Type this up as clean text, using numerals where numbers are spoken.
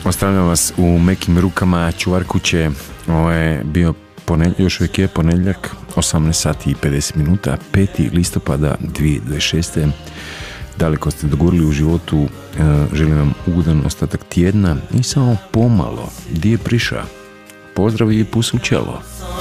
Ostavljam vas u mekim rukama čuvar kuće. Ovo je bio još uvijek je ponedjeljak, 18 sati i 50 minuta, 5. listopada 2026. Daleko ste dogurili u životu, želim vam ugodan ostatak tjedna i samo pomalo, di je priša. Pozdrav i pus u čelo.